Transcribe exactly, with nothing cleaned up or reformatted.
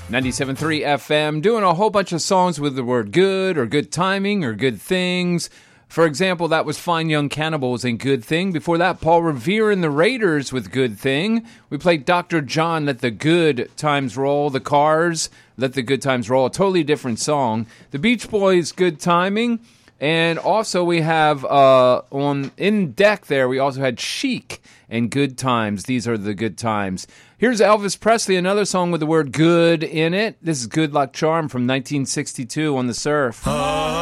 ninety-seven point three F M, doing a whole bunch of songs with the word good or good timing or good things. For example, that was Fine Young Cannibals and Good Thing. Before that, Paul Revere and the Raiders with Good Thing. We played Doctor John, Let the Good Times Roll. The Cars, Let the Good Times Roll. A totally different song. The Beach Boys, Good Timing. And also we have uh, on in deck there, we also had Chic and Good Times. These are the good times. Here's Elvis Presley, another song with the word good in it. This is Good Luck Charm from nineteen sixty-two on the Surf.